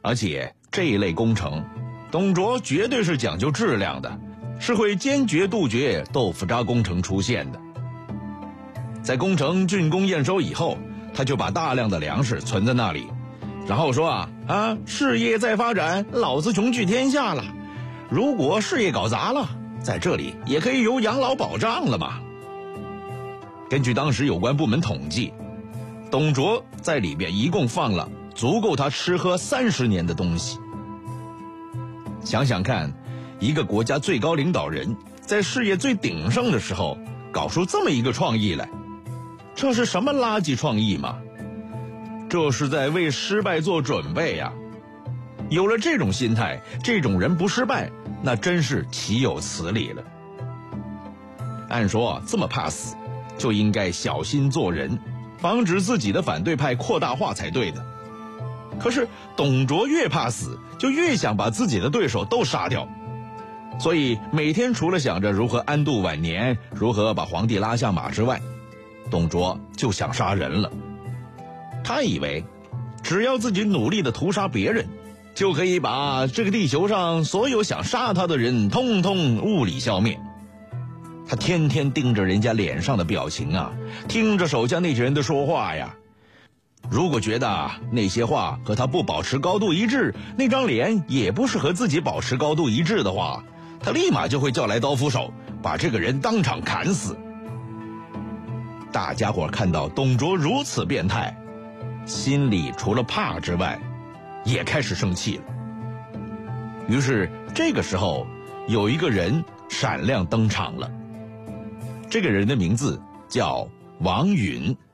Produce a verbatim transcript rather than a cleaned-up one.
而且这一类工程，董卓绝对是讲究质量的，是会坚决杜绝豆腐渣工程出现的。在工程竣工验收以后，他就把大量的粮食存在那里，然后说啊啊，事业在发展，老子穷举天下了。如果事业搞砸了，在这里也可以有养老保障了嘛。根据当时有关部门统计，董卓在里边一共放了足够他吃喝三十年的东西。想想看，一个国家最高领导人在事业最鼎盛的时候搞出这么一个创意来，这是什么垃圾创意吗？这是在为失败做准备呀。有了这种心态，这种人不失败，那真是岂有此理了。按说这么怕死，就应该小心做人，防止自己的反对派扩大化才对的。可是董卓越怕死，就越想把自己的对手都杀掉，所以每天除了想着如何安度晚年，如何把皇帝拉下马之外，董卓就想杀人了。他以为只要自己努力的屠杀别人，就可以把这个地球上所有想杀他的人通通物理消灭。他天天盯着人家脸上的表情啊，听着手下那些人的说话呀，如果觉得那些话和他不保持高度一致，那张脸也不是和自己保持高度一致的话，他立马就会叫来刀斧手，把这个人当场砍死。大家伙看到董卓如此变态，心里除了怕之外，也开始生气了。于是这个时候有一个人闪亮登场了，这个人的名字叫王允。